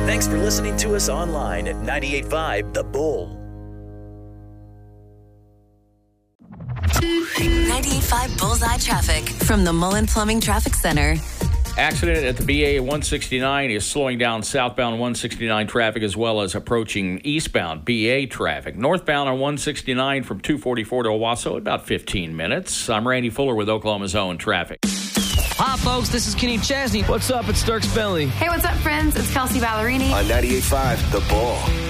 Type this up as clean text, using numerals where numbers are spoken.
Thanks for listening to us online at 98.5 The Bull. 98.5 Bullseye Traffic from the Mullen Plumbing Traffic Center. Accident at the BA 169 is slowing down southbound 169 traffic as well as approaching eastbound BA traffic. Northbound on 169 from 244 to Owasso, about 15 minutes. I'm Randy Fuller with Oklahoma's Own Traffic. Hi, folks. This is Kenny Chesney. What's up? It's Dirk Bentley. Hey, what's up, friends? It's Kelsey Ballerini. On 98.5 The Bull.